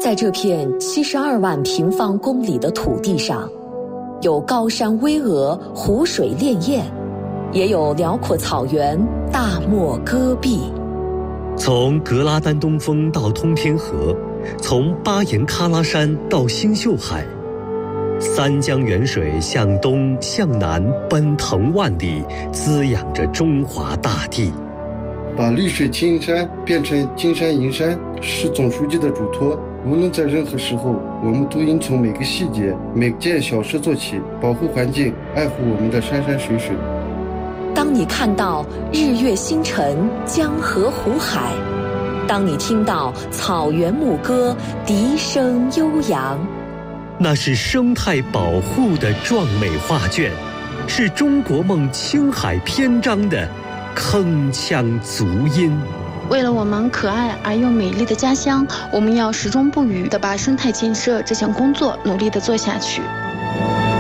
在这片72万平方公里的土地上，有高山巍峨、湖水潋滟，也有辽阔草原、大漠戈壁。 从格拉丹东峰到通天河，从巴颜喀拉山到星宿海，三江源水向东向南奔腾万里，滋养着中华大地。 把绿水青山变成金山银山是总书记的嘱托。无论在任何时候，我们都应从每个细节、每件小事做起，保护环境，爱护我们的山山水水。 当你看到日月星辰、江河湖海，当你听到草原牧歌笛声悠扬， 那是生态保护的壮美画卷，是中国梦青海篇章的铿锵足音。 为了我们可爱而又美丽的家乡，我们要始终不渝地把生态建设这项工作努力地做下去。